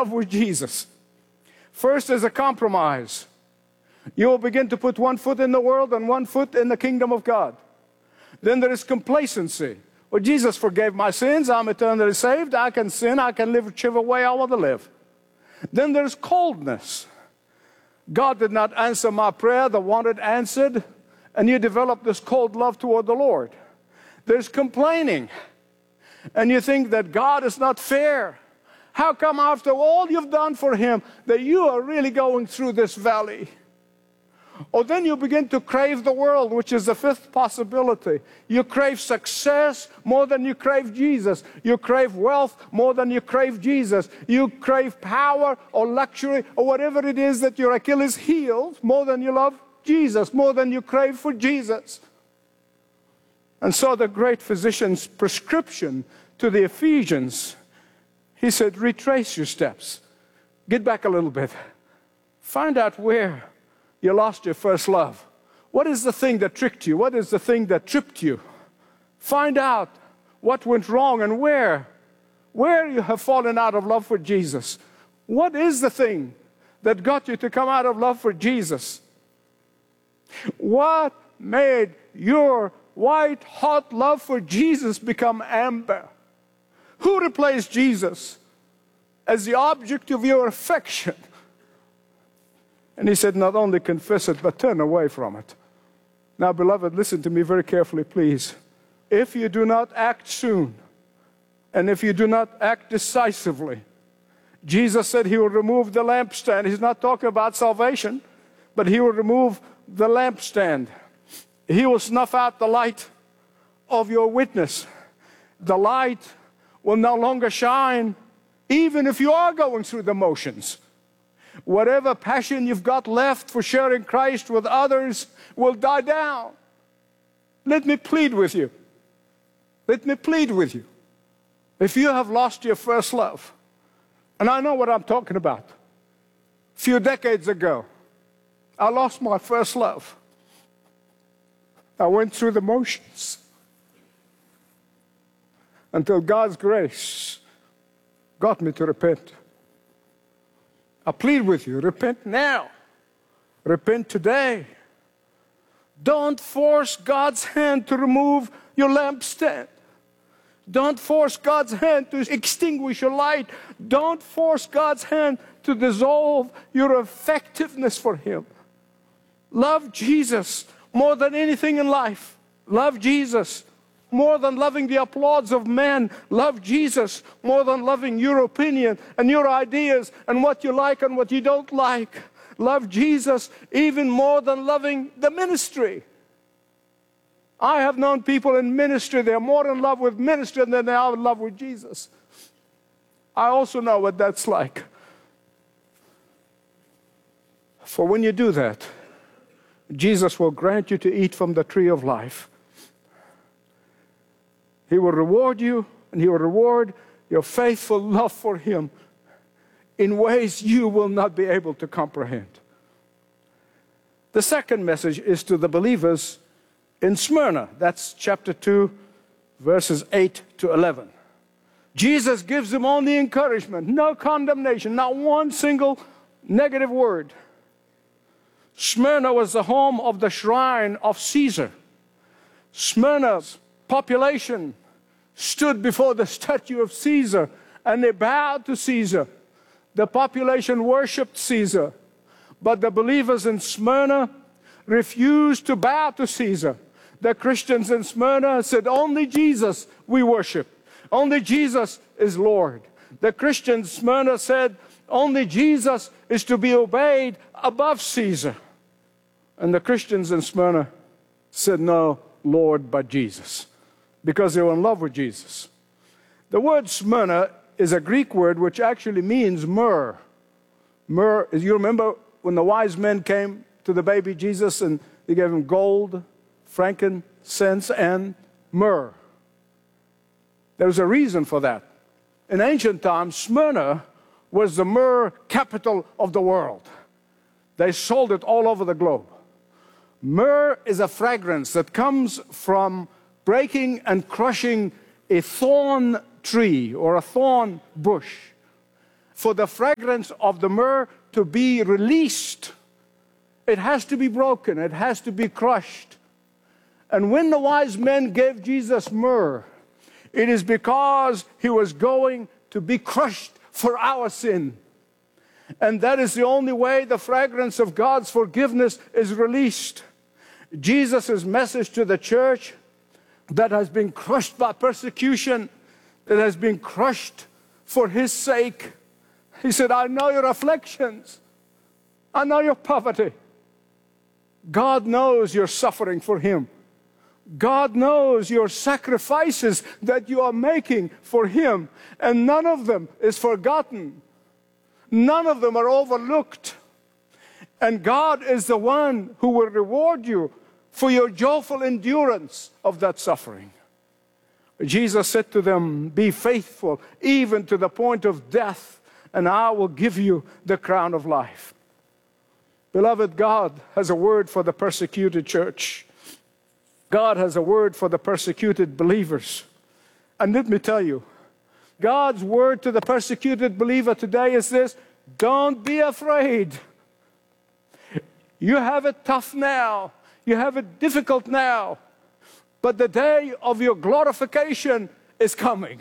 love with Jesus. First is a compromise. You will begin to put one foot in the world and one foot in the kingdom of God. Then there is complacency. Well, Jesus forgave my sins. I'm eternally saved. I can sin. I can live whichever way I want to live. Then there's coldness. God did not answer my prayer, the wanted answered, and you develop this cold love toward the Lord. There's complaining, and you think that God is not fair. How come after all you've done for Him that you are really going through this valley? Or then you begin to crave the world, which is the fifth possibility. You crave success more than you crave Jesus. You crave wealth more than you crave Jesus. You crave power or luxury or whatever it is that your Achilles heel more than you love Jesus, more than you crave for Jesus. And so the great physician's prescription to the Ephesians, he said, retrace your steps. Get back a little bit. Find out where you lost your first love. What is the thing that tricked you? What is the thing that tripped you? Find out what went wrong and where you have fallen out of love for Jesus. What is the thing that got you to come out of love for Jesus? What made your white hot love for Jesus become amber? Who replaced Jesus as the object of your affection? And he said, not only confess it, but turn away from it. Now, beloved, listen to me very carefully, please. If you do not act soon, and if you do not act decisively, Jesus said He will remove the lampstand. He's not talking about salvation, but He will remove the lampstand. He will snuff out the light of your witness. The light will no longer shine, even if you are going through the motions. Whatever passion you've got left for sharing Christ with others will die down. Let me plead with you. Let me plead with you. If you have lost your first love, and I know what I'm talking about. A few decades ago, I lost my first love. I went through the motions until God's grace got me to repent. I plead with you, repent now. Repent today. Don't force God's hand to remove your lampstand. Don't force God's hand to extinguish your light. Don't force God's hand to dissolve your effectiveness for Him. Love Jesus more than anything in life. Love Jesus more than loving the applause of men. Love Jesus more than loving your opinion and your ideas and what you like and what you don't like. Love Jesus even more than loving the ministry. I have known people in ministry, they're more in love with ministry than they are in love with Jesus. I also know what that's like. For when you do that, Jesus will grant you to eat from the tree of life. He will reward you, and He will reward your faithful love for Him in ways you will not be able to comprehend. The second message is to the believers in Smyrna. That's chapter 2, verses 8 to 11. Jesus gives them only encouragement, no condemnation, not one single negative word. Smyrna was the home of the shrine of Caesar. Smyrna's population stood before the statue of Caesar, and they bowed to Caesar. The population worshipped Caesar, but the believers in Smyrna refused to bow to Caesar. The Christians in Smyrna said, only Jesus we worship. Only Jesus is Lord. The Christians in Smyrna said, only Jesus is to be obeyed above Caesar. And the Christians in Smyrna said, no, Lord, but Jesus, because they were in love with Jesus. The word Smyrna is a Greek word which actually means myrrh. Myrrh, you remember when the wise men came to the baby Jesus and they gave him gold, frankincense, and myrrh. There's a reason for that. In ancient times, Smyrna was the myrrh capital of the world. They sold it all over the globe. Myrrh is a fragrance that comes from breaking and crushing a thorn tree or a thorn bush. for the fragrance of the myrrh to be released, it has to be broken. It has to be crushed. And when the wise men gave Jesus myrrh, it is because he was going to be crushed for our sin. And that is the only way the fragrance of God's forgiveness is released. Jesus' message to the church that has been crushed by persecution, that has been crushed for his sake. He said, I know your afflictions. I know your poverty. God knows you're suffering for him. God knows your sacrifices that you are making for him. And none of them is forgotten. None of them are overlooked. And God is the one who will reward you for your joyful endurance of that suffering. Jesus said to them, be faithful even to the point of death, and I will give you the crown of life. Beloved, God has a word for the persecuted church. God has a word for the persecuted believers. And let me tell you, God's word to the persecuted believer today is this: don't be afraid. You have it tough now. You have it difficult now. But the day of your glorification is coming.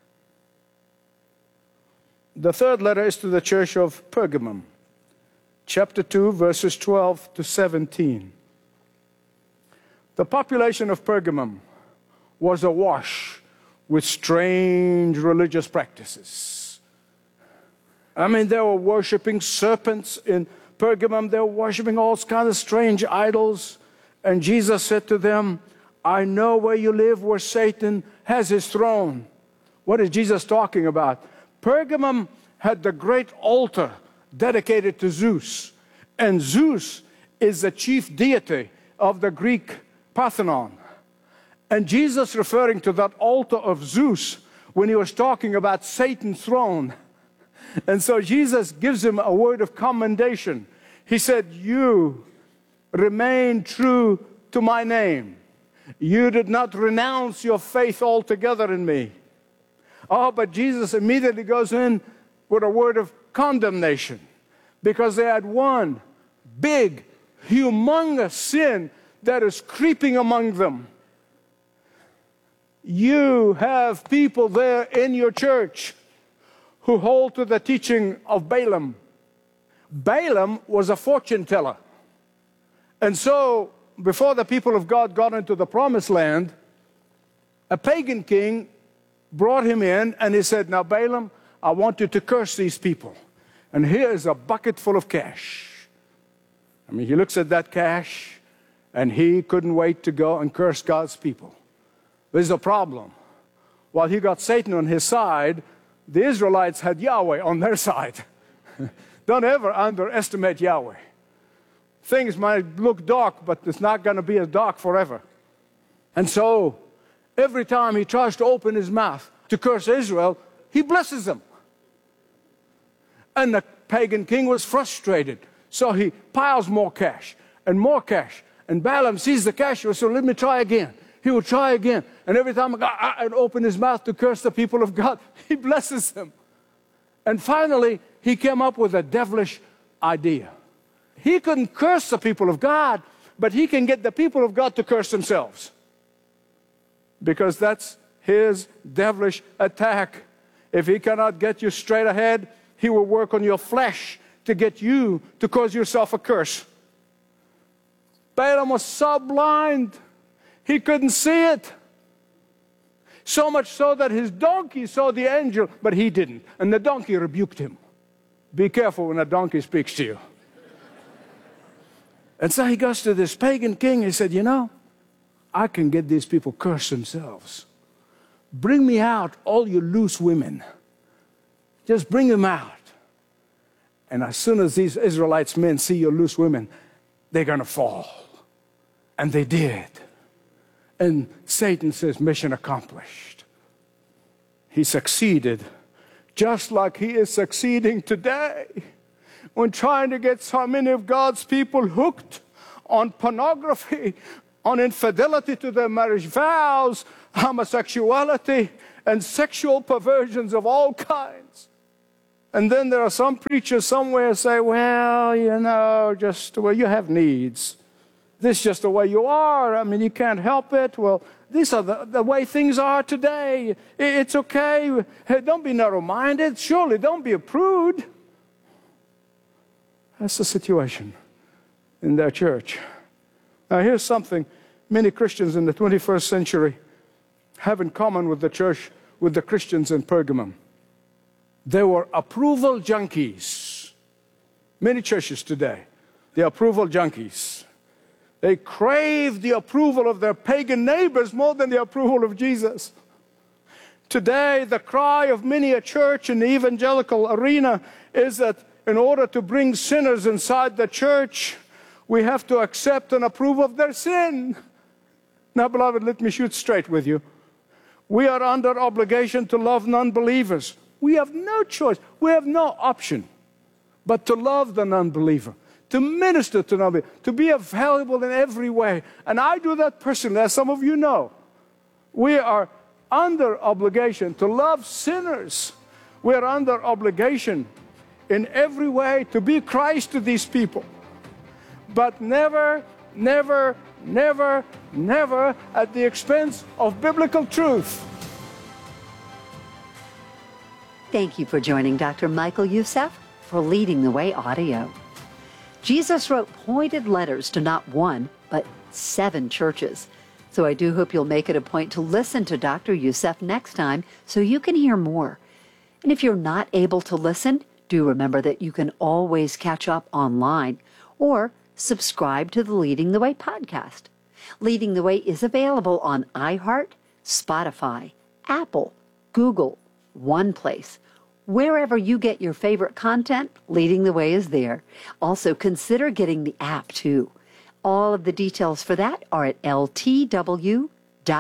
The third letter is to the church of Pergamum, chapter 2, verses 12 to 17. The population of Pergamum was awash with strange religious practices. I mean, they were worshiping serpents in Pergamum. They were worshiping all kinds of strange idols. And Jesus said to them, I know where you live, where Satan has his throne. What is Jesus talking about? Pergamum had the great altar dedicated to Zeus. And Zeus is the chief deity of the Greek Parthenon. And Jesus, referring to that altar of Zeus when he was talking about Satan's throne. And so Jesus gives him a word of commendation. He said, you remain true to my name. You did not renounce your faith altogether in me. Oh, but Jesus immediately goes in with a word of condemnation, because they had one big, humongous sin that is creeping among them. You have people there in your church who hold to the teaching of Balaam. Balaam was a fortune teller. And so, before the people of God got into the promised land, a pagan king brought him in and he said, now Balaam, I want you to curse these people. And here is a bucket full of cash. I mean, he looks at that cash and he couldn't wait to go and curse God's people. There's a problem. While he got Satan on his side, the Israelites had Yahweh on their side. Don't ever underestimate Yahweh. Things might look dark, but it's not going to be as dark forever. And so, every time he tries to open his mouth to curse Israel, he blesses them. And the pagan king was frustrated. So he piles more cash and more cash. And Balaam sees the cash, so let me try again. He will try again. And every time I'd open his mouth to curse the people of God, he blesses them. And finally, he came up with a devilish idea. He couldn't curse the people of God, but he can get the people of God to curse themselves. Because that's his devilish attack. If he cannot get you straight ahead, he will work on your flesh to get you to cause yourself a curse. Balaam was so blind, he couldn't see it. So much so that his donkey saw the angel, but he didn't. And the donkey rebuked him. Be careful when a donkey speaks to you. And so he goes to this pagan king. He said, you know, I can get these people curse themselves. Bring me out all you loose women. Just bring them out. And as soon as these Israelites men see your loose women, they're going to fall. And they did. And Satan says, mission accomplished. He succeeded, just like he is succeeding today, when trying to get so many of God's people hooked on pornography, on infidelity to their marriage vows, homosexuality, and sexual perversions of all kinds. And then there are some preachers somewhere say, well, you have needs. This is just the way you are. I mean, you can't help it. Well, these are the way things are today. It's okay. Hey, don't be narrow-minded. Surely don't be a prude. That's the situation in their church. Now, here's something many Christians in the 21st century have in common with the church, with the Christians in Pergamum. They were approval junkies. Many churches today, they're approval junkies. They crave the approval of their pagan neighbors more than the approval of Jesus. Today, the cry of many a church in the evangelical arena is that in order to bring sinners inside the church, we have to accept and approve of their sin. Now, beloved, let me shoot straight with you. We are under obligation to love non-believers. We have no choice. We have no option but to love the non-believer, to minister to non-believer, to be available in every way. And I do that personally, as some of you know. We are under obligation to love sinners. We are under obligation in every way to be Christ to these people. But never, never, never, never at the expense of biblical truth. Thank you for joining Dr. Michael Youssef for Leading the Way Audio. Jesus wrote pointed letters to not one, but 7 churches. So I do hope you'll make it a point to listen to Dr. Youssef next time so you can hear more. And if you're not able to listen, do remember that you can always catch up online or subscribe to the Leading the Way podcast. Leading the Way is available on iHeart, Spotify, Apple, Google, OnePlace. Wherever you get your favorite content, Leading the Way is there. Also, consider getting the app, too. All of the details for that are at ltw.org.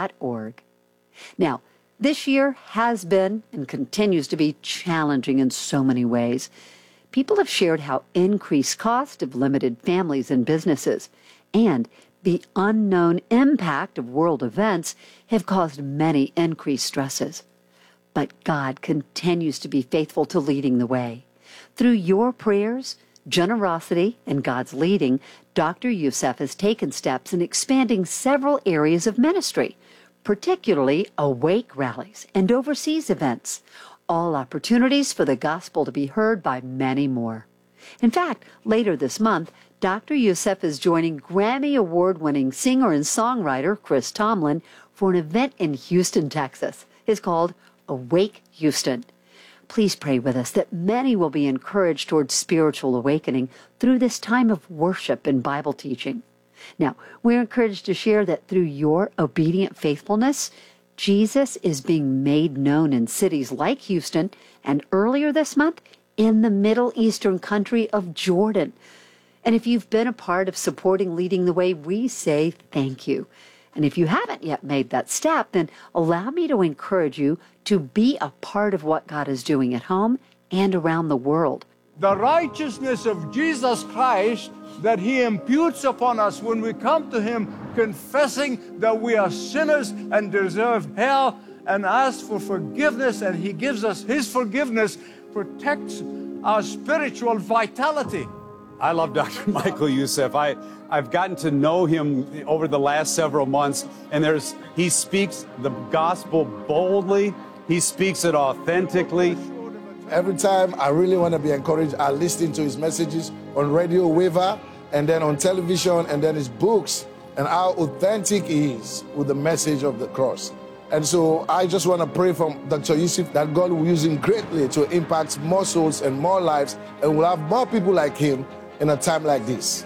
Now, this year has been and continues to be challenging in so many ways. People have shared how increased cost have limited families and businesses, and the unknown impact of world events have caused many increased stresses. But God continues to be faithful to leading the way. Through your prayers, generosity, and God's leading, Dr. Youssef has taken steps in expanding several areas of ministry, particularly awake rallies and overseas events, all opportunities for the gospel to be heard by many more. In fact, later this month, Dr. Youssef is joining Grammy Award-winning singer and songwriter Chris Tomlin for an event in Houston, Texas. It's called Awake Houston. Please pray with us that many will be encouraged towards spiritual awakening through this time of worship and Bible teaching. Now, we're encouraged to share that through your obedient faithfulness, Jesus is being made known in cities like Houston and earlier this month in the Middle Eastern country of Jordan. And if you've been a part of supporting Leading the Way, we say thank you. And if you haven't yet made that step, then allow me to encourage you to be a part of what God is doing at home and around the world. The righteousness of Jesus Christ that He imputes upon us when we come to Him confessing that we are sinners and deserve hell and ask for forgiveness, and He gives us His forgiveness, protects our spiritual vitality. I love Dr. Michael Youssef. I've gotten to know him over the last several months, and he speaks the gospel boldly. He speaks it authentically. Every time I really want to be encouraged, I listen to his messages on Radio Waver, and then on television, and then his books, and how authentic he is with the message of the cross. And so I just want to pray from Dr. Youssef that God will use him greatly to impact more souls and more lives, and we'll have more people like him in a time like this.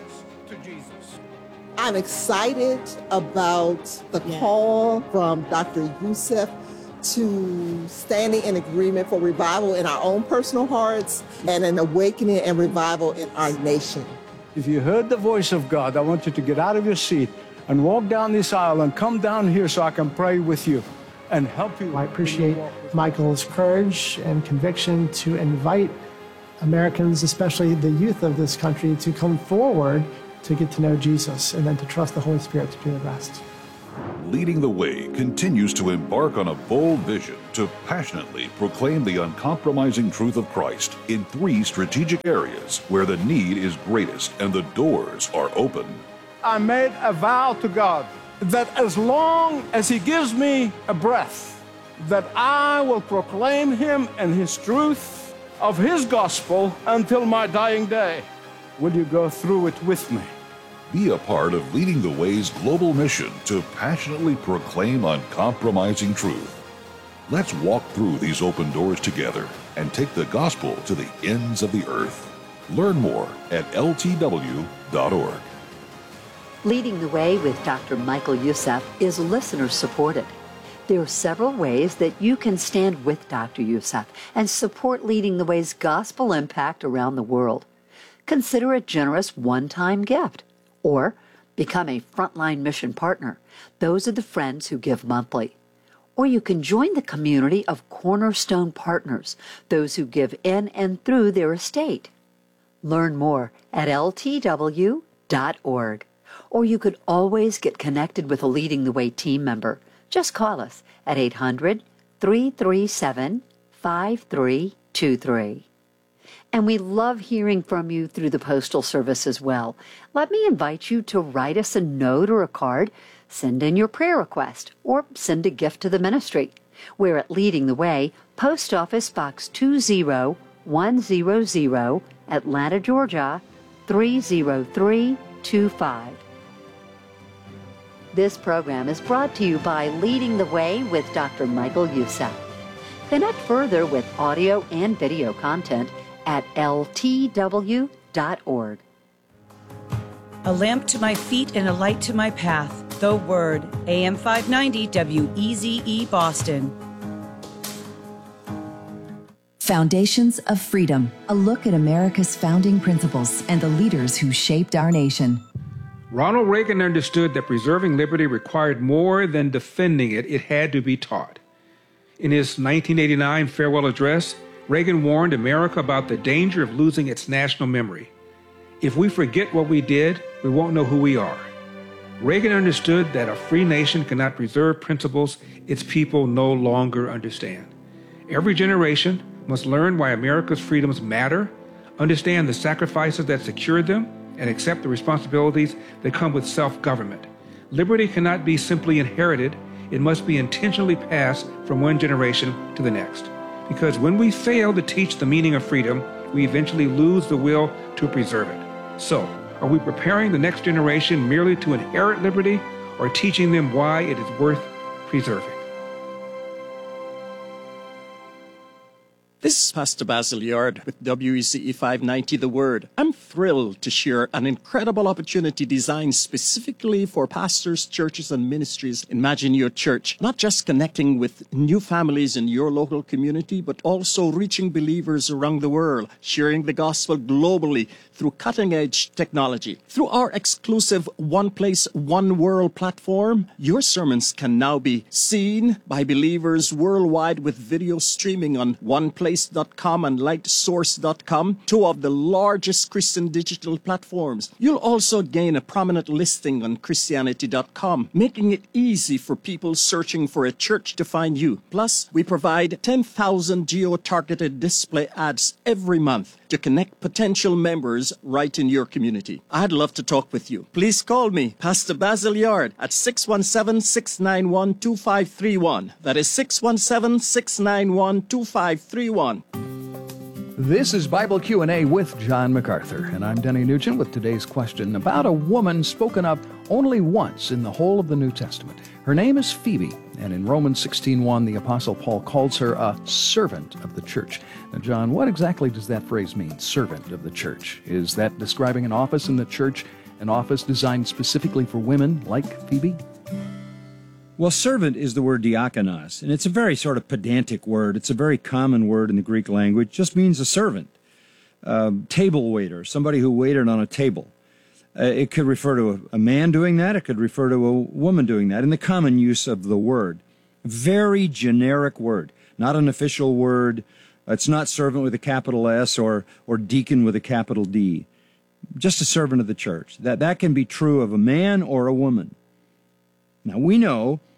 I'm excited about the call from Dr. Youssef to standing in agreement for revival in our own personal hearts and an awakening and revival in our nation. If you heard the voice of God, I want you to get out of your seat and walk down this aisle and come down here so I can pray with you and help you. I appreciate Michael's courage and conviction to invite Americans, especially the youth of this country, to come forward to get to know Jesus and then to trust the Holy Spirit to do the rest. Leading the Way continues to embark on a bold vision to passionately proclaim the uncompromising truth of Christ in 3 strategic areas where the need is greatest and the doors are open. I made a vow to God that as long as He gives me a breath, that I will proclaim Him and His truth of His gospel until my dying day. Will you go through it with me? Be a part of Leading the Way's global mission to passionately proclaim uncompromising truth. Let's walk through these open doors together and take the gospel to the ends of the earth. Learn more at ltw.org. Leading the Way with Dr. Michael Youssef is listener-supported. There are several ways that you can stand with Dr. Youssef and support Leading the Way's gospel impact around the world. Consider a generous one-time gift, or become a frontline mission partner. Those are the friends who give monthly. Or you can join the community of Cornerstone Partners, those who give in and through their estate. Learn more at ltw.org. Or you could always get connected with a Leading the Way team member. Just call us at 800-337-5323. And we love hearing from you through the Postal Service as well. Let me invite you to write us a note or a card, send in your prayer request, or send a gift to the ministry. We're at Leading the Way, Post Office Box 20100, Atlanta, Georgia, 30325. This program is brought to you by Leading the Way with Dr. Michael Youssef. Connect further with audio and video content at ltw.org. A lamp to my feet and a light to my path. The Word. AM 590 WEZE Boston. Foundations of Freedom. A look at America's founding principles and the leaders who shaped our nation. Ronald Reagan understood that preserving liberty required more than defending it. It had to be taught. In his 1989 farewell address, Reagan warned America about the danger of losing its national memory. If we forget what we did, we won't know who we are. Reagan understood that a free nation cannot preserve principles its people no longer understand. Every generation must learn why America's freedoms matter, understand the sacrifices that secured them, and accept the responsibilities that come with self-government. Liberty cannot be simply inherited. It must be intentionally passed from one generation to the next. Because when we fail to teach the meaning of freedom, we eventually lose the will to preserve it. So, are we preparing the next generation merely to inherit liberty, or teaching them why it is worth preserving? This is Pastor Basil Yard with WEZE 590 The Word. I'm thrilled to share an incredible opportunity designed specifically for pastors, churches, and ministries. Imagine your church not just connecting with new families in your local community, but also reaching believers around the world, sharing the gospel globally through cutting-edge technology. Through our exclusive One Place, One World platform, your sermons can now be seen by believers worldwide with video streaming on OnePlace.com and LightSource.com, 2 of the largest Christian digital platforms. You'll also gain a prominent listing on Christianity.com, making it easy for people searching for a church to find you. Plus, we provide 10,000 geo-targeted display ads every month to connect potential members right in your community. I'd love to talk with you. Please call me, Pastor Basil Yard, at 617-691-2531. That is 617-691-2531. This is Bible Q&A with John MacArthur, and I'm Denny Nugent with today's question about a woman spoken of only once in the whole of the New Testament. Her name is Phoebe, and in Romans 16:1, the Apostle Paul calls her a servant of the church. Now, John, what exactly does that phrase mean, servant of the church? Is that describing an office in the church, an office designed specifically for women like Phoebe? Well, servant is the word diakonos, and it's a very sort of pedantic word. It's a very common word in the Greek language. It just means a servant, table waiter, somebody who waited on a table. It could refer to a man doing that. It could refer to a woman doing that in the common use of the word. Very generic word, not an official word. It's not servant with a capital S or deacon with a capital D. Just a servant of the church. That can be true of a man or a woman. Now, we know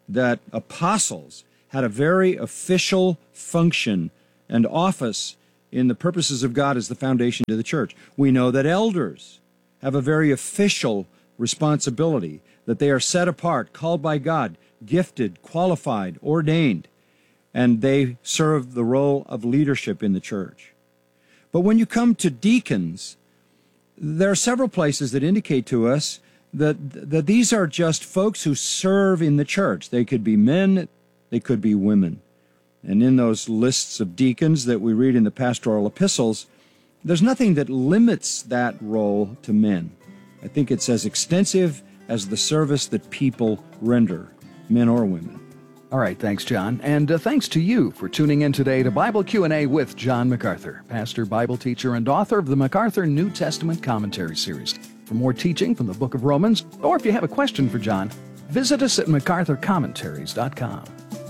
that apostles had a very official function and office in the purposes of God as the foundation to the church. We know that elders have a very official responsibility, that they are set apart, called by God, gifted, qualified, ordained, and they serve the role of leadership in the church. But when you come to deacons, there are several places that indicate to us that these are just folks who serve in the church. They could be men, they could be women. And in those lists of deacons that we read in the pastoral epistles, there's nothing that limits that role to men. I think it's as extensive as the service that people render, men or women. All right, thanks, John. And thanks to you for tuning in today to Bible Q&A with John MacArthur, pastor, Bible teacher, and author of the MacArthur New Testament Commentary Series. For more teaching from the book of Romans, or if you have a question for John, visit us at MacArthurCommentaries.com.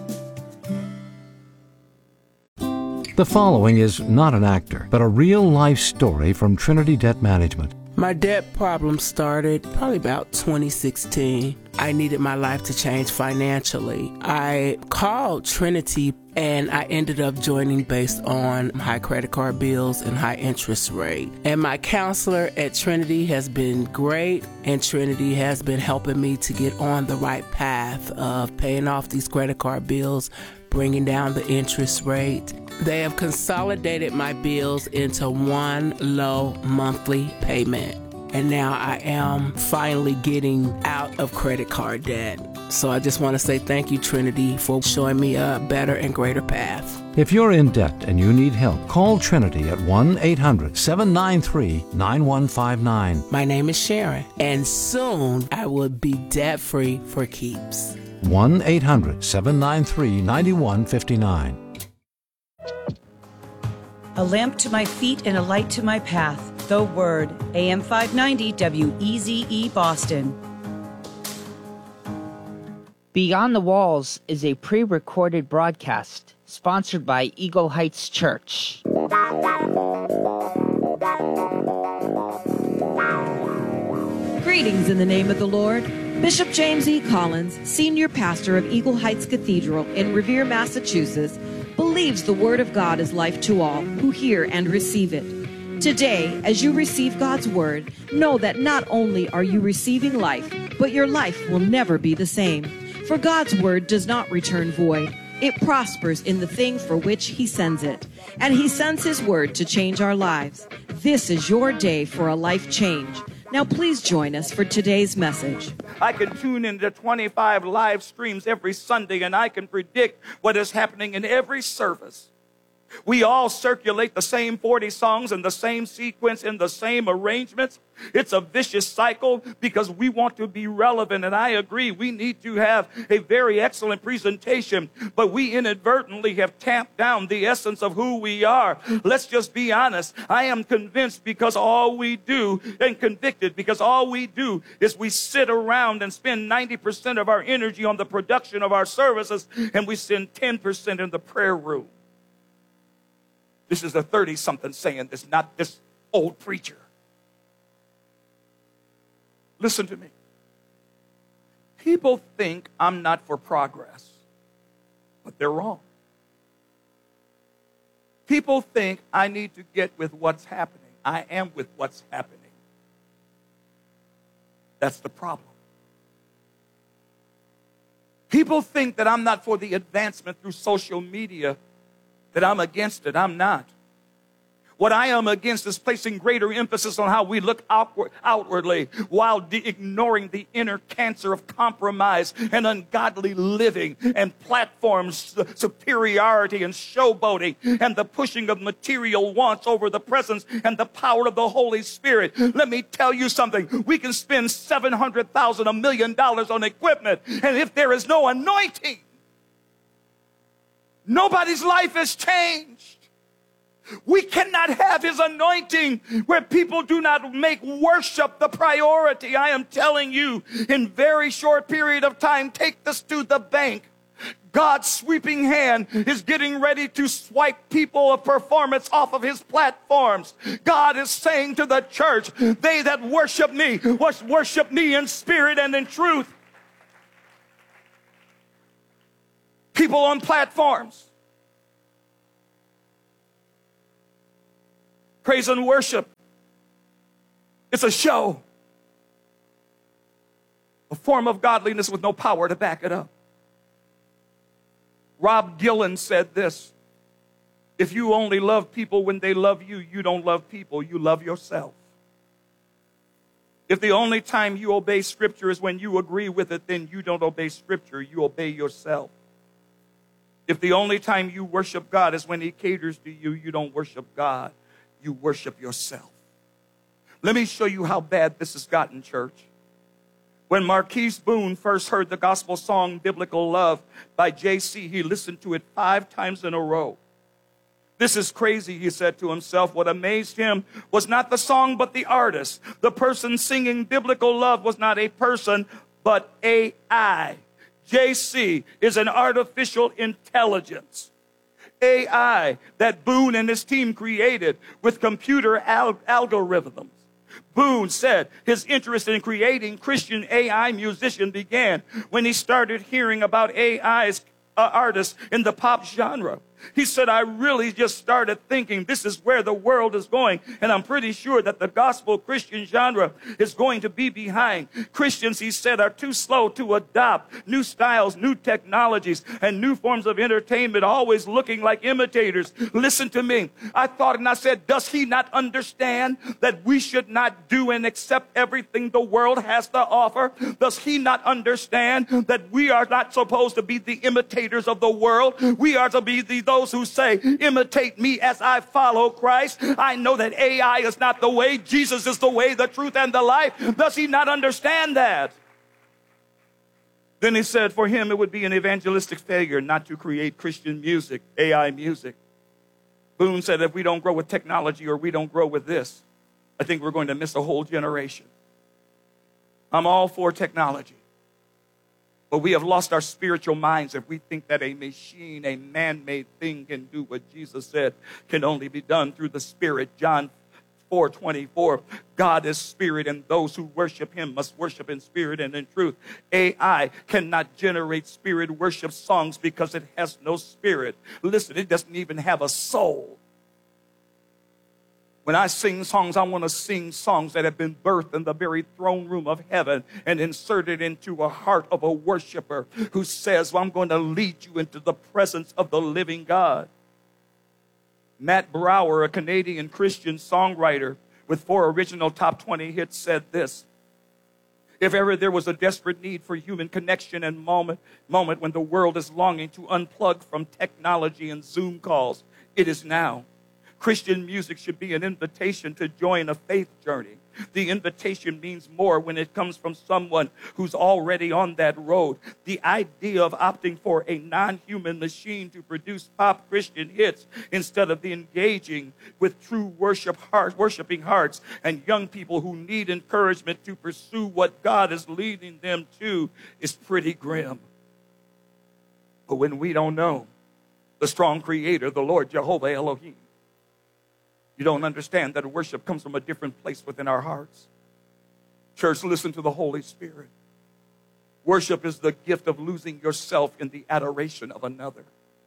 The following is not an actor, but a real-life story from Trinity Debt Management. My debt problem started probably about 2016. I needed my life to change financially. I called Trinity and I ended up joining based on high credit card bills and high interest rate. And my counselor at Trinity has been great, and Trinity has been helping me to get on the right path of paying off these credit card bills, bringing down the interest rate. They have consolidated my bills into one low monthly payment. And now I am finally getting out of credit card debt. So I just want to say thank you, Trinity, for showing me a better and greater path. If you're in debt and you need help, call Trinity at 1-800-793-9159. My name is Sharon, and soon I will be debt-free for keeps. 1-800-793-9159. A lamp to my feet and a light to my path. The Word, AM 590 WEZE Boston. Beyond the Walls is a pre-recorded broadcast sponsored by Eagle Heights Church. Greetings in the name of the Lord. Bishop James E. Collins, senior pastor of Eagle Heights Cathedral in Revere, Massachusetts, believes the Word of God is life to all who hear and receive it. Today, as you receive God's Word, know that not only are you receiving life, but your life will never be the same. For God's Word does not return void. It prospers in the thing for which He sends it. And He sends His Word to change our lives. This is your day for a life change. Now please join us for today's message. I can tune into 25 live streams every Sunday, and I can predict what is happening in every service. We all circulate the same 40 songs in the same sequence, in the same arrangements. It's a vicious cycle because we want to be relevant, and I agree. We need to have a very excellent presentation, but we inadvertently have tamped down the essence of who we are. Let's just be honest. I am convinced because all we do, and convicted because all we do is we sit around and spend 90% of our energy on the production of our services, and we spend 10% in the prayer room. This is a 30-something saying this, not this old preacher. Listen to me. People think I'm not for progress, but they're wrong. People think I need to get with what's happening. I am with what's happening. That's the problem. People think that I'm not for the advancement through social media, that I'm against it. I'm not. What I am against is placing greater emphasis on how we look outwardly while ignoring the inner cancer of compromise and ungodly living and platforms, superiority and showboating and the pushing of material wants over the presence and the power of the Holy Spirit. Let me tell you something. We can spend $700,000, $1 million on equipment, and if there is no anointing, nobody's life has changed. We cannot have His anointing where people do not make worship the priority. I am telling you, in very short period of time, take this to the bank. God's sweeping hand is getting ready to swipe people of performance off of His platforms. God is saying to the church, they that worship me, worship me in spirit and in truth. People on platforms. Praise and worship. It's a show. A form of godliness with no power to back it up. Rob Gillen said this: if you only love people when they love you, you don't love people, you love yourself. If the only time you obey Scripture is when you agree with it, then you don't obey Scripture, you obey yourself. If the only time you worship God is when He caters to you, you don't worship God, you worship yourself. Let me show you how bad this has gotten, church. When Marquise Boone first heard the gospel song Biblical Love by J.C., he listened to it 5 times in a row. This is crazy, he said to himself. What amazed him was not the song, but the artist. The person singing biblical love was not a person, but AI. J.C. is an artificial intelligence. AI that Boone and his team created with computer algorithms. Boone said his interest in creating Christian AI musician began when he started hearing about AI's artists in the pop genre. He said, I really just started thinking this is where the world is going, and I'm pretty sure that the gospel Christian genre is going to be behind. Christians, he said, are too slow to adopt new styles, new technologies, and new forms of entertainment, always looking like imitators. Listen to me. I thought and I said, does he not understand that we should not do and accept everything the world has to offer? Does he not understand that we are not supposed to be the imitators of the world? We are to be those who say, imitate me as I follow Christ. I know that AI is not the way. Jesus is the way, the truth, and the life. Does he not understand that? Then he said for him it would be an evangelistic failure not to create Christian music, AI music. Boone said if we don't grow with technology or we don't grow with this, I think we're going to miss a whole generation. I'm all for technology. But we have lost our spiritual minds if we think that a machine, a man-made thing can do what Jesus said can only be done through the Spirit. John 4:24, God is spirit, and those who worship him must worship in spirit and in truth. AI cannot generate spirit worship songs because it has no spirit. Listen, it doesn't even have a soul. When I sing songs, I want to sing songs that have been birthed in the very throne room of heaven and inserted into a heart of a worshiper who says, well, I'm going to lead you into the presence of the living God. Matt Brower, a Canadian Christian songwriter with 4 original top 20 hits, said this: if ever there was a desperate need for human connection and moment when the world is longing to unplug from technology and Zoom calls, it is now. Christian music should be an invitation to join a faith journey. The invitation means more when it comes from someone who's already on that road. The idea of opting for a non-human machine to produce pop Christian hits instead of the engaging with true worshiping hearts and young people who need encouragement to pursue what God is leading them to is pretty grim. But when we don't know the strong creator, the Lord Jehovah Elohim, you don't understand that worship comes from a different place within our hearts. Church, listen to the Holy Spirit. Worship is the gift of losing yourself in the adoration of another.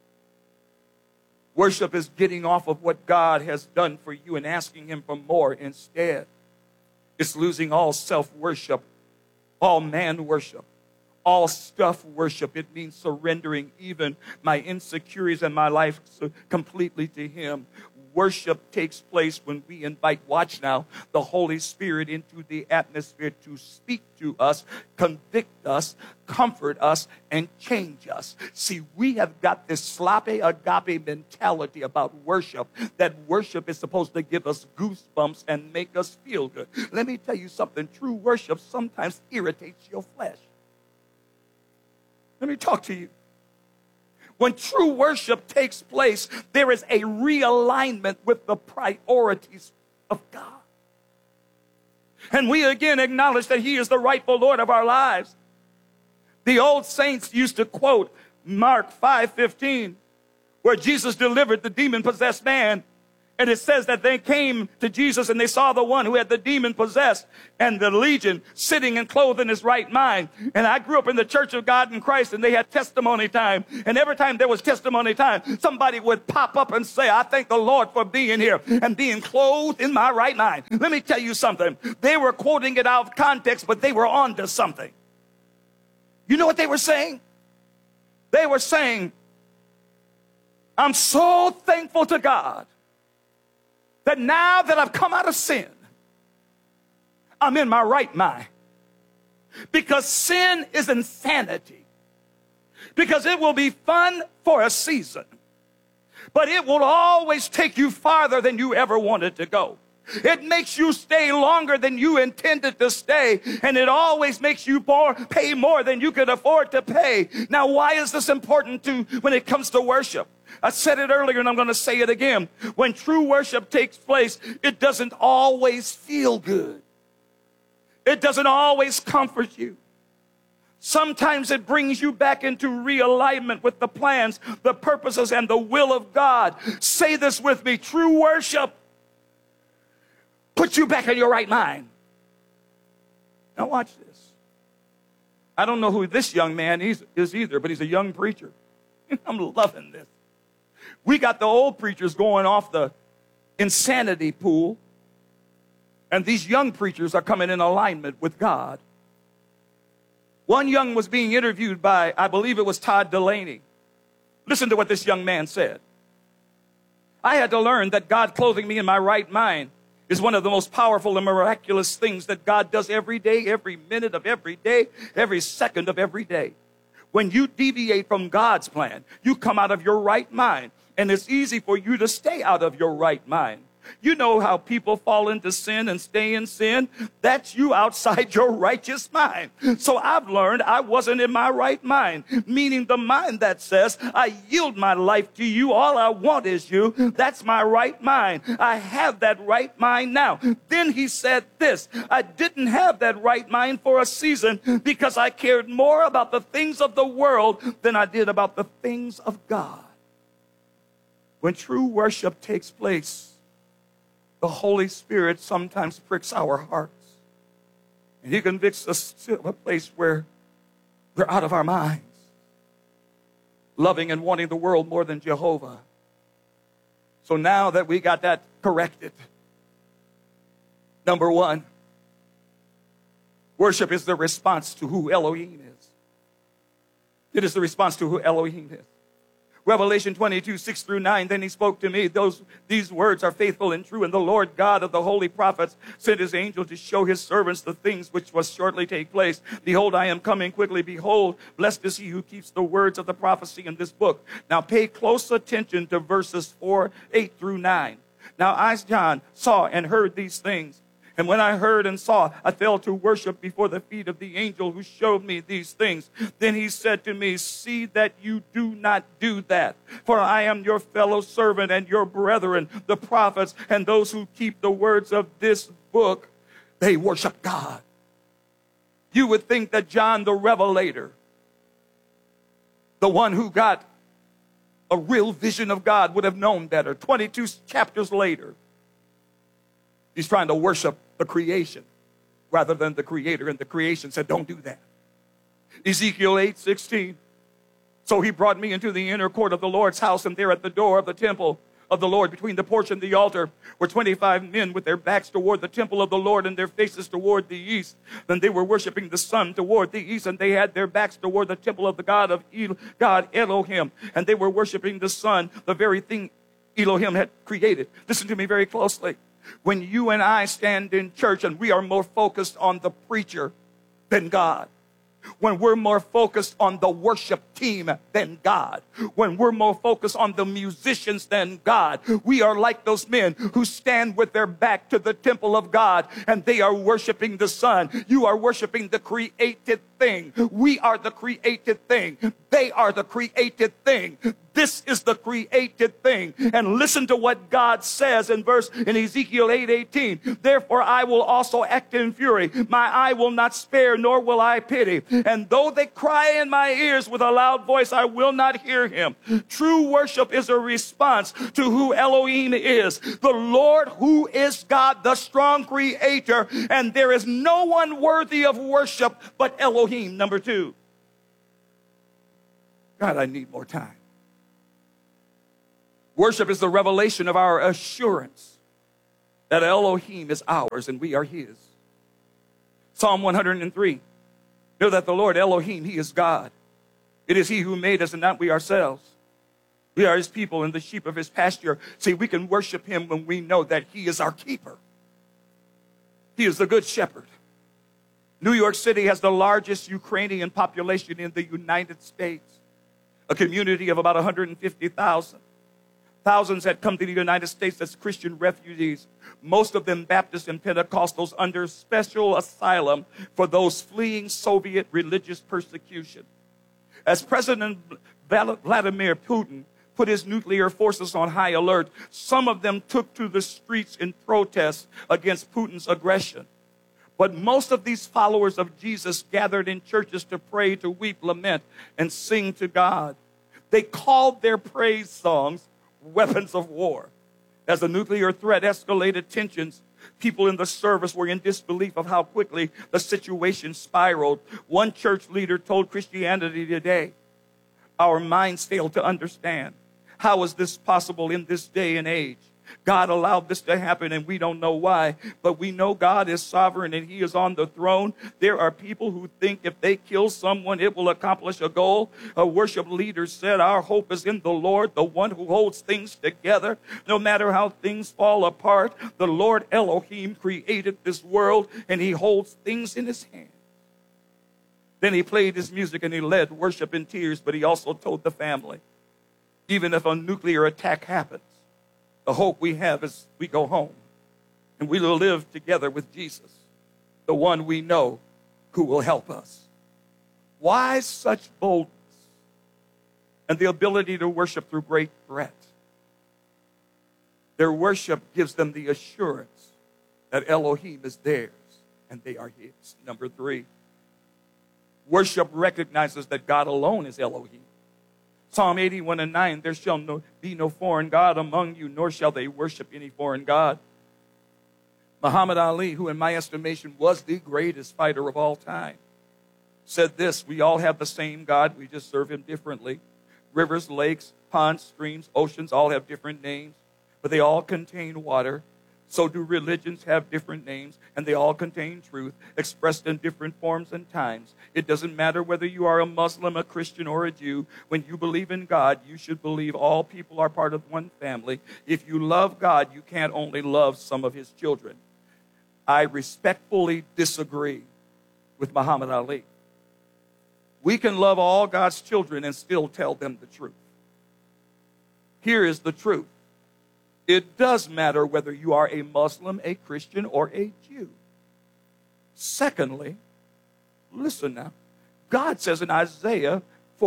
Worship is getting off of what God has done for you and asking him for more instead. It's losing all self-worship, all man worship, all stuff worship. It means surrendering even my insecurities and my life completely to him. Worship takes place when we invite, watch now, the Holy Spirit into the atmosphere to speak to us, convict us, comfort us, and change us. See, we have got this sloppy agape mentality about worship, that worship is supposed to give us goosebumps and make us feel good. Let me tell you something. True worship sometimes irritates your flesh. Let me talk to you. When true worship takes place, there is a realignment with the priorities of God. And we again acknowledge that he is the rightful Lord of our lives. The old saints used to quote Mark 5:15, where Jesus delivered the demon-possessed man. And it says that they came to Jesus and they saw the one who had the demon possessed and the legion sitting and clothed in his right mind. And I grew up in the Church of God in Christ, and they had testimony time. And every time there was testimony time, somebody would pop up and say, I thank the Lord for being here and being clothed in my right mind. Let me tell you something. They were quoting it out of context, but they were on to something. You know what they were saying? They were saying, I'm so thankful to God that now that I've come out of sin, I'm in my right mind. Because sin is insanity. Because it will be fun for a season, but it will always take you farther than you ever wanted to go. It makes you stay longer than you intended to stay, and it always makes you pay more than you could afford to pay. Now, why is this important when it comes to worship? I said it earlier, and I'm going to say it again. When true worship takes place, it doesn't always feel good. It doesn't always comfort you. Sometimes it brings you back into realignment with the plans, the purposes, and the will of God. Say this with me. True worship puts you back in your right mind. Now watch this. I don't know who this young man is either, but he's a young preacher. I'm loving this. We got the old preachers going off the insanity pool, and these young preachers are coming in alignment with God. One young was being interviewed by, I believe it was Todd Delaney. Listen to what this young man said. I had to learn that God clothing me in my right mind is one of the most powerful and miraculous things that God does every day, every minute of every day, every second of every day. When you deviate from God's plan, you come out of your right mind, and it's easy for you to stay out of your right mind. You know how people fall into sin and stay in sin? That's you outside your righteous mind. So I've learned I wasn't in my right mind, meaning the mind that says, I yield my life to you. All I want is you. That's my right mind. I have that right mind now. Then he said this, I didn't have that right mind for a season because I cared more about the things of the world than I did about the things of God. When true worship takes place, the Holy Spirit sometimes pricks our hearts. And he convicts us to a place where we're out of our minds, loving and wanting the world more than Jehovah. So now that we got that corrected, number one, worship is the response to who Elohim is. It is the response to who Elohim is. Revelation 22:6-9, then he spoke to me, these words are faithful and true, and the Lord God of the holy prophets sent his angel to show his servants the things which must shortly take place. Behold, I am coming quickly. Behold, blessed is he who keeps the words of the prophecy in this book. Now pay close attention to verses 8-9. Now I, John, saw and heard these things. And when I heard and saw, I fell to worship before the feet of the angel who showed me these things. Then he said to me, see that you do not do that. For I am your fellow servant and your brethren, the prophets, and those who keep the words of this book. They worship God. You would think that John the Revelator, the one who got a real vision of God, would have known better. 22 chapters later, he's trying to worship the creation rather than the creator. And the creation said, don't do that. Ezekiel 8:16. So he brought me into the inner court of the Lord's house, and there at the door of the temple of the Lord, between the porch and the altar, were 25 men with their backs toward the temple of the Lord and their faces toward the east. Then they were worshiping the sun toward the east, and they had their backs toward the temple of the God Elohim. And they were worshiping the sun, the very thing Elohim had created. Listen to me very closely. When you and I stand in church and we are more focused on the preacher than God, when we're more focused on the worship team than God, when we're more focused on the musicians than God, we are like those men who stand with their back to the temple of God and they are worshiping the sun. You are worshiping the created thing. We are the created thing. They are the created thing. This is the created thing. And listen to what God says in Ezekiel 8:18. Therefore I will also act in fury. My eye will not spare, nor will I pity. And though they cry in my ears with a loud voice, I will not hear him. True worship is a response to who Elohim is, the Lord who is God, the strong creator. And there is no one worthy of worship but Elohim. Number two. God, I need more time. Worship is the revelation of our assurance that Elohim is ours and we are his. Psalm 103. Know that the Lord Elohim, he is God. It is he who made us and not we ourselves. We are his people and the sheep of his pasture. See, we can worship him when we know that he is our keeper. He is the good shepherd. New York City has the largest Ukrainian population in the United States. A community of about 150,000. Thousands had come to the United States as Christian refugees, most of them Baptists and Pentecostals under special asylum for those fleeing Soviet religious persecution. As President Vladimir Putin put his nuclear forces on high alert, some of them took to the streets in protest against Putin's aggression. But most of these followers of Jesus gathered in churches to pray, to weep, lament, and sing to God. They called their praise songs weapons of war. As the nuclear threat escalated tensions, people in the service were in disbelief of how quickly the situation spiraled. One church leader told Christianity Today, our minds fail to understand. How is this possible in this day and age? God allowed this to happen and we don't know why, but we know God is sovereign and he is on the throne. There are people who think if they kill someone, it will accomplish a goal. A worship leader said, our hope is in the Lord, the one who holds things together. No matter how things fall apart, the Lord Elohim created this world and he holds things in his hand. Then he played his music and he led worship in tears, but he also told the family, even if a nuclear attack happens, the hope we have is we go home and we will live together with Jesus, the one we know who will help us. Why such boldness and the ability to worship through great threat? Their worship gives them the assurance that Elohim is theirs and they are his. Number three, worship recognizes that God alone is Elohim. Psalm 81:9, there shall be no foreign God among you, nor shall they worship any foreign God. Muhammad Ali, who in my estimation was the greatest fighter of all time, said this, we all have the same God, we just serve him differently. Rivers, lakes, ponds, streams, oceans all have different names, but they all contain water. So do religions have different names, and they all contain truth, expressed in different forms and times. It doesn't matter whether you are a Muslim, a Christian, or a Jew. When you believe in God, you should believe all people are part of one family. If you love God, you can't only love some of his children. I respectfully disagree with Muhammad Ali. We can love all God's children and still tell them the truth. Here is the truth. It does matter whether you are a Muslim, a Christian, or a Jew. Secondly, listen now. God says in Isaiah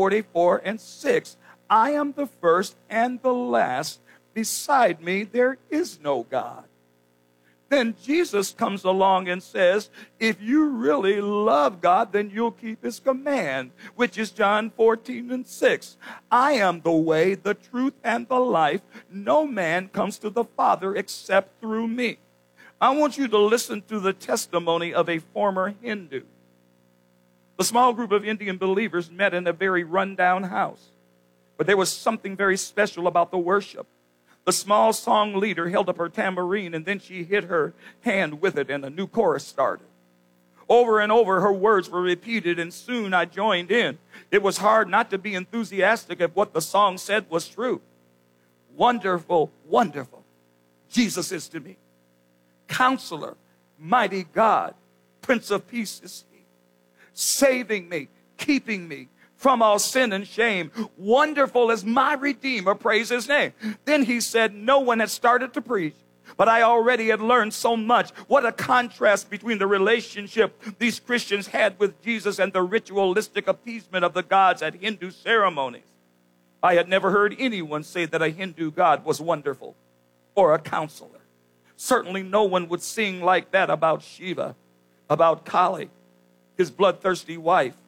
44:6, I am the first and the last. Beside me, there is no God. Then Jesus comes along and says, if you really love God, then you'll keep his command, which is John 14:6. I am the way, the truth, and the life. No man comes to the Father except through me. I want you to listen to the testimony of a former Hindu. The small group of Indian believers met in a very rundown house, but there was something very special about the worship. The small song leader held up her tambourine, and then she hit her hand with it, and a new chorus started. Over and over, her words were repeated, and soon I joined in. It was hard not to be enthusiastic if what the song said was true. Wonderful, wonderful, Jesus is to me. Counselor, mighty God, Prince of Peace is he. Saving me, keeping me from all sin and shame. Wonderful is my Redeemer, praise his name. Then he said, no one had started to preach, but I already had learned so much. What a contrast between the relationship these Christians had with Jesus and the ritualistic appeasement of the gods at Hindu ceremonies. I had never heard anyone say that a Hindu god was wonderful or a counselor. Certainly no one would sing like that about Shiva, about Kali, his bloodthirsty wife,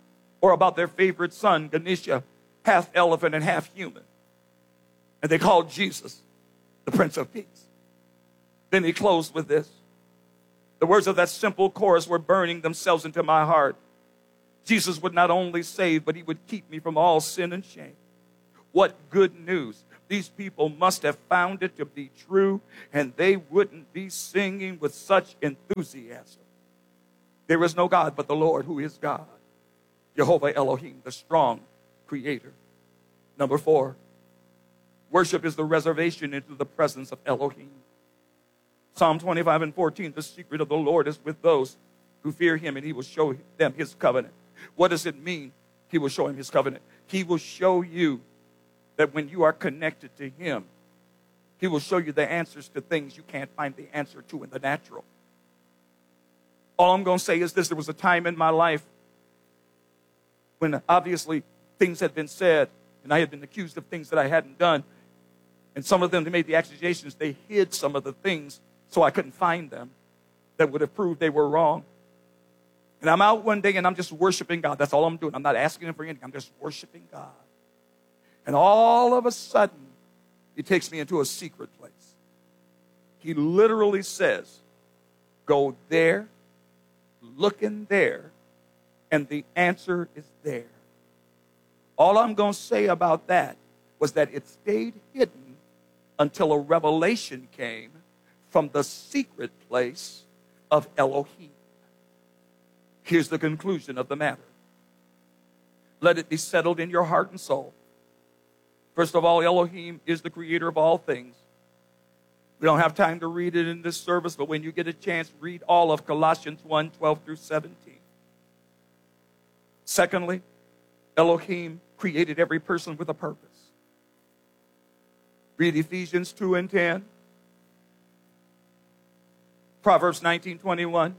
or about their favorite son, Ganesha, half elephant and half human. And they called Jesus the Prince of Peace. Then he closed with this. The words of that simple chorus were burning themselves into my heart. Jesus would not only save, but he would keep me from all sin and shame. What good news. These people must have found it to be true, and they wouldn't be singing with such enthusiasm. There is no God but the Lord, who is God. Jehovah Elohim, the strong creator. Number 4, worship is the reservation into the presence of Elohim. Psalm 25:14, the secret of the Lord is with those who fear him, and he will show them his covenant. What does it mean? He will show him his covenant. He will show you that when you are connected to him, he will show you the answers to things you can't find the answer to in the natural. All I'm going to say is this. There was a time in my life when obviously things had been said, and I had been accused of things that I hadn't done. And some of them, they made the accusations, they hid some of the things so I couldn't find them that would have proved they were wrong. And I'm out one day and I'm just worshiping God. That's all I'm doing. I'm not asking him for anything. I'm just worshiping God. And all of a sudden, he takes me into a secret place. He literally says, go there, look in there, and the answer is there. All I'm going to say about that was that it stayed hidden until a revelation came from the secret place of Elohim. Here's the conclusion of the matter. Let it be settled in your heart and soul. First of all, Elohim is the creator of all things. We don't have time to read it in this service, but when you get a chance, read all of Colossians 1:12-17. Secondly, Elohim created every person with a purpose. Read Ephesians 2:10. Proverbs 19:21.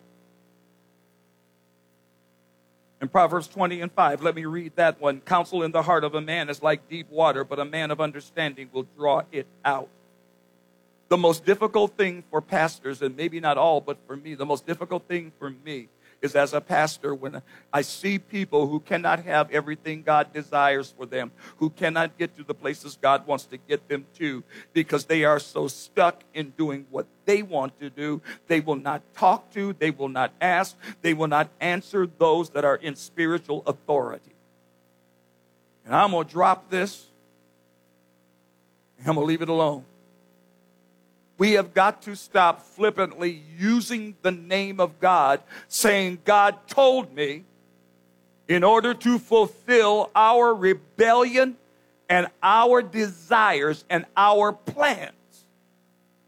And Proverbs 20:5. Let me read that one. Counsel in the heart of a man is like deep water, but a man of understanding will draw it out. The most difficult thing for pastors, and maybe not all, but for me, the most difficult thing for me is as a pastor when I see people who cannot have everything God desires for them, who cannot get to the places God wants to get them to because they are so stuck in doing what they want to do. They will not talk to, they will not ask, they will not answer those that are in spiritual authority. And I'm going to drop this, and I'm going to leave it alone. We have got to stop flippantly using the name of God, saying, God told me, in order to fulfill our rebellion and our desires and our plans.